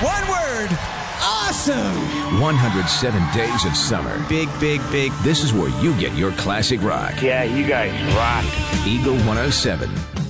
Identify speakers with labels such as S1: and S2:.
S1: One word. Awesome.
S2: 107 days of summer.
S1: Big, big, big.
S2: This is where you get your classic rock.
S3: Yeah, you guys rock.
S2: Eagle 107.